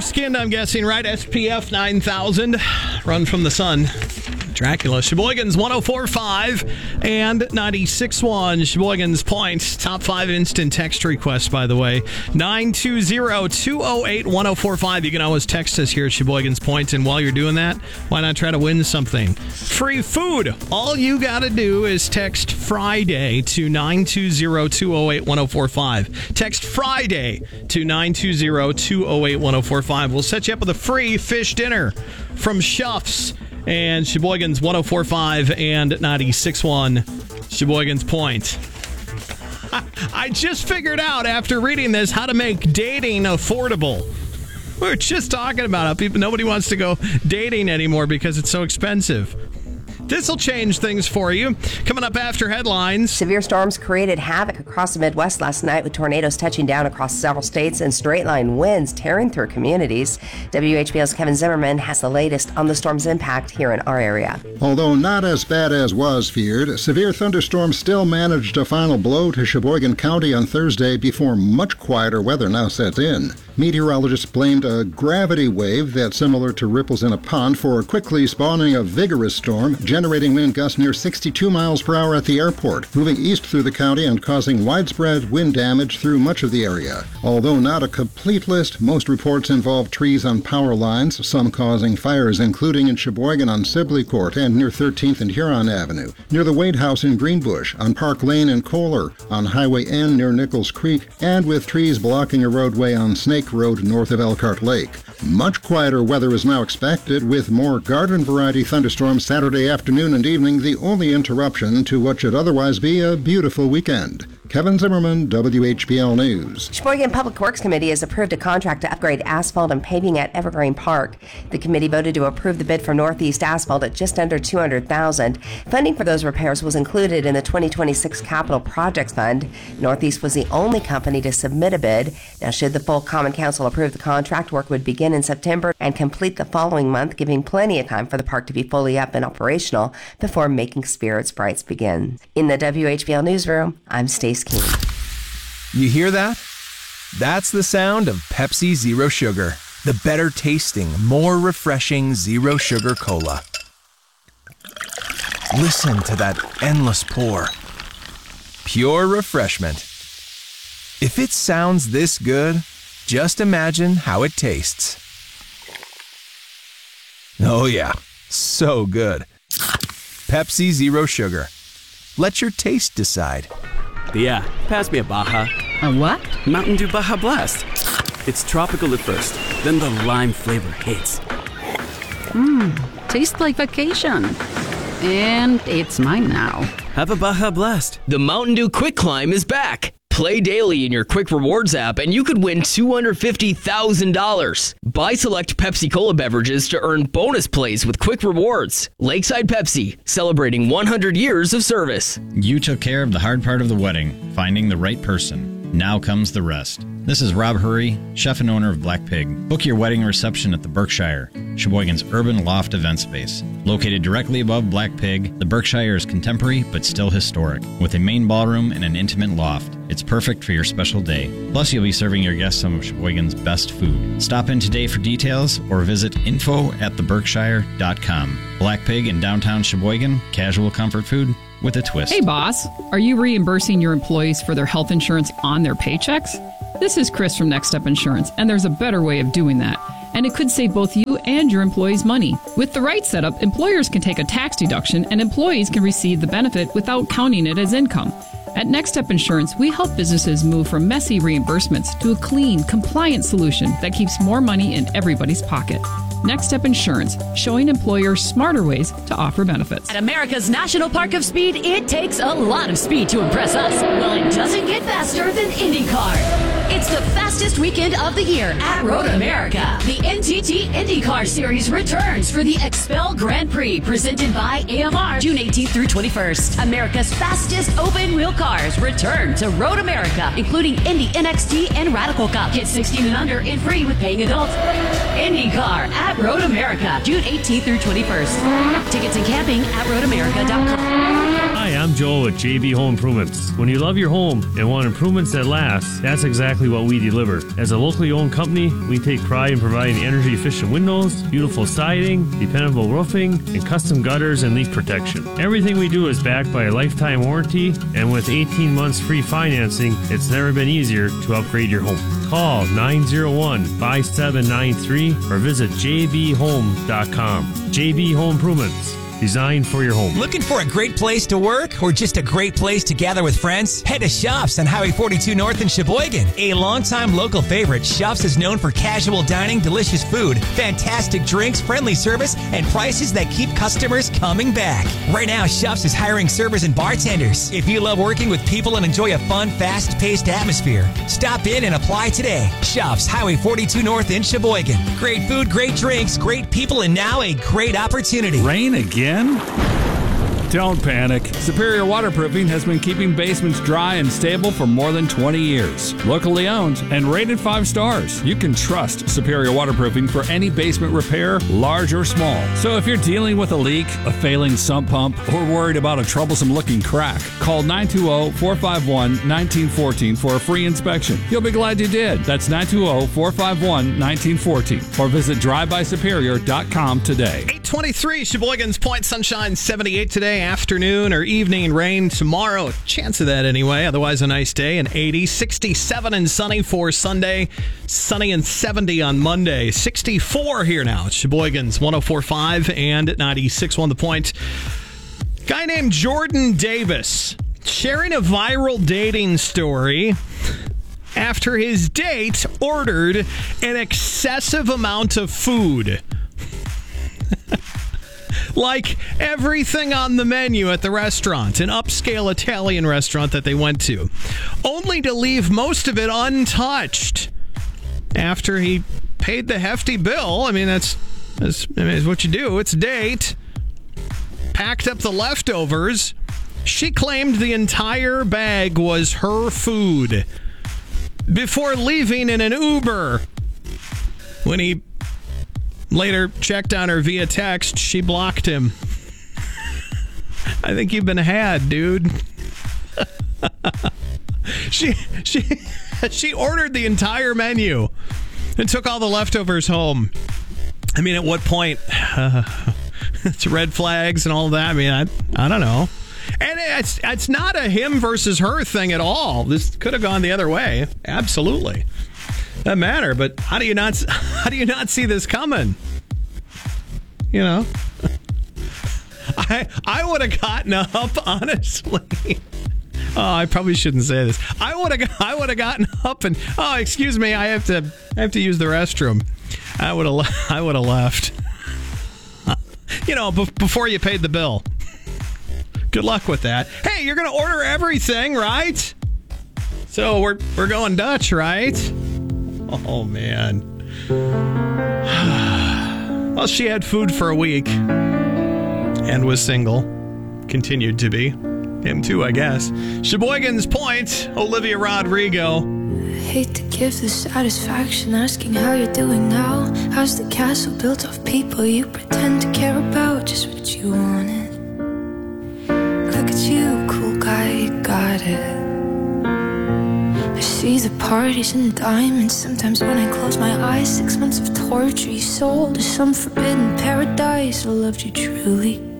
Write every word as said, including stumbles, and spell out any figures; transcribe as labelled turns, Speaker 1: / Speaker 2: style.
Speaker 1: skinned, I'm guessing, right? S P F nine thousand. Run from the sun. Dracula. Sheboygan's one oh four point five and ninety-six point one. Sheboygan's Point. Top five instant text requests, by the way. nine two zero, two oh eight, one oh four five. You can always text us here at Sheboygan's Point, and while you're doing that, why not try to win something? Free food. All you got to do is text Friday to nine two zero, two oh eight, one oh four five. Text Friday to nine two zero, two oh eight, one oh four five. We'll set you up with a free fish dinner from Schuff's. And Sheboygan's one oh four point five and ninety-six point one. Sheboygan's Point. I just figured out after reading this how to make dating affordable. We were just talking about how people, nobody wants to go dating anymore because it's so expensive. This will change things for you. Coming up after headlines.
Speaker 2: Severe storms created havoc across the Midwest last night with tornadoes touching down across several states and straight-line winds tearing through communities. W H B O's Kevin Zimmerman has the latest on the storm's impact here in our area.
Speaker 3: Although not as bad as was feared, severe thunderstorms still managed a final blow to Sheboygan County on Thursday before much quieter weather now sets in. Meteorologists blamed a gravity wave that's similar to ripples in a pond for quickly spawning a vigorous storm, generating wind gusts near sixty-two miles per hour at the airport, moving east through the county and causing widespread wind damage through much of the area. Although not a complete list, most reports involve trees on power lines, some causing fires, including in Sheboygan on Sibley Court and near thirteenth and Huron Avenue, near the Wade House in Greenbush, on Park Lane in Kohler, on Highway N near Nichols Creek, and with trees blocking a roadway on Snake Road north of Elkhart Lake. Much quieter weather is now expected, with more garden variety thunderstorms Saturday afternoon and evening, the only interruption to what should otherwise be a beautiful weekend. Kevin Zimmerman, W H B L News.
Speaker 2: Sheboygan Public Works Committee has approved a contract to upgrade asphalt and paving at Evergreen Park. The committee voted to approve the bid for Northeast Asphalt at just under two hundred thousand dollars. Funding for those repairs was included in the twenty twenty-six Capital Projects Fund. Northeast was the only company to submit a bid. Now, should the full Common Council approve the contract, work would begin in September and complete the following month, giving plenty of time for the park to be fully up and operational before Making Spirits Bright begins. In the W H B L Newsroom, I'm Stace Keene.
Speaker 4: You hear that? That's the sound of Pepsi Zero Sugar, the better tasting, more refreshing zero sugar cola. Listen to that endless pour. Pure refreshment. If it sounds this good, just imagine how it tastes. Oh yeah, so good. Pepsi Zero Sugar. Let your taste decide.
Speaker 5: Yeah, pass me a Baja.
Speaker 6: A what?
Speaker 5: Mountain Dew Baja Blast. It's tropical at first, then the lime flavor hits.
Speaker 6: Mmm, tastes like vacation. And it's mine now.
Speaker 5: Have a Baja Blast.
Speaker 7: The Mountain Dew Quick Climb is back. Play daily in your Quick Rewards app, and you could win two hundred fifty thousand dollars. Buy select Pepsi Cola beverages to earn bonus plays with Quick Rewards. Lakeside Pepsi, celebrating one hundred years of service.
Speaker 8: You took care of the hard part of the wedding, finding the right person. Now comes the rest. This is Rob Hurry, chef and owner of Black Pig. Book your wedding reception at the Berkshire, Sheboygan's urban loft event space. Located directly above Black Pig, the Berkshire is contemporary but still historic, with a main ballroom and an intimate loft. It's perfect for your special day. Plus, you'll be serving your guests some of Sheboygan's best food. Stop in today for details or visit info at the berkshire dot com. Black Pig in downtown Sheboygan, casual comfort food with a twist.
Speaker 9: Hey, boss. Are you reimbursing your employees for their health insurance on their paychecks? This is Chris from Next Step Insurance, and there's a better way of doing that. And it could save both you and your employees money. With the right setup, employers can take a tax deduction and employees can receive the benefit without counting it as income. At Next Step Insurance, we help businesses move from messy reimbursements to a clean, compliant solution that keeps more money in everybody's pocket. Next Step Insurance, showing employers smarter ways to offer benefits.
Speaker 10: At America's National Park of Speed, it takes a lot of speed to impress us. Well, it doesn't get faster than IndyCar. It's the fastest weekend of the year at Road America. The N T T IndyCar Series returns for the Expel Grand Prix, presented by A M R, June eighteenth through twenty-first. America's fastest open-wheel cars return to Road America, including Indy N X T and Radical Cup. Get sixteen and under and free with paying adults. IndyCar at Road America, June eighteenth through twenty-first. Tickets and camping at road america dot com.
Speaker 11: Hi, I'm Joel at J B Home Improvements. When you love your home and want improvements that last, that's exactly what we deliver. As a locally owned company, we take pride in providing energy-efficient windows, beautiful siding, dependable roofing, and custom gutters and leak protection. Everything we do is backed by a lifetime warranty, and with eighteen months free financing, it's never been easier to upgrade your home. Call nine zero one, five seven nine three or visit j b home dot com. J B Home Improvements. Designed for your home.
Speaker 12: Looking for a great place to work or just a great place to gather with friends? Head to Shops on Highway forty-two North in Sheboygan. A longtime local favorite, Shops is known for casual dining, delicious food, fantastic drinks, friendly service, and prices that keep customers coming back. Right now, Shops is hiring servers and bartenders. If you love working with people and enjoy a fun, fast-paced atmosphere, stop in and apply today. Shops, Highway forty-two North in Sheboygan. Great food, great drinks, great people, and now a great opportunity.
Speaker 13: Rain again? Don't panic. Superior Waterproofing has been keeping basements dry and stable for more than twenty years. Locally owned and rated five stars. You can trust Superior Waterproofing for any basement repair, large or small. So if you're dealing with a leak, a failing sump pump, or worried about a troublesome looking crack, call nine two zero, four five one, one nine one four for a free inspection. You'll be glad you did. That's nine two zero, four five one, one nine one four or visit drive by superior dot com today.
Speaker 1: eight twenty-three, Sheboygan's Point, sunshine seventy-eight today. Afternoon or evening rain tomorrow. Chance of that anyway. Otherwise a nice day. And eighty, sixty-seven and sunny for Sunday. Sunny and seventy on Monday. sixty-four here now. It's Sheboygan's one oh four point five and ninety-six point one The Point. Guy named Jordan Davis sharing a viral dating story after his date ordered an excessive amount of food. Like everything on the menu at the restaurant, an upscale Italian restaurant that they went to, only to leave most of it untouched after he paid the hefty bill. I mean, that's, that's, I mean, it's what you do. It's a date. Packed up the leftovers. She claimed the entire bag was her food before leaving in an Uber. When he later checked on her via text, she blocked him. I think you've been had, dude. she she she ordered the entire menu and took all the leftovers home. I mean, at what point? Uh, it's red flags and all that. I mean, I I don't know. And it's it's not a him versus her thing at all. This could have gone the other way. Absolutely. Doesn't matter, but how do you not how do you not see this coming? You know, I I would have gotten up, honestly. Oh, I probably shouldn't say this. I would have I would have gotten up and oh, excuse me, I have to I have to use the restroom. I would have I would have left. You know, b- before you paid the bill. Good luck with that. Hey, you're gonna order everything, right? So we're we're going Dutch, right? Oh, man. Well, she had food for a week and was single. Continued to be. Him too, I guess. Sheboygan's Point, Olivia Rodrigo.
Speaker 14: I hate to give the satisfaction asking how you're doing now. How's the castle built of people you pretend to care about? Just what you wanted. Look at you, cool guy, you got it. I see the parties and the diamonds. Sometimes when I close my eyes, six months of torture you sold to some forbidden paradise. I loved you truly.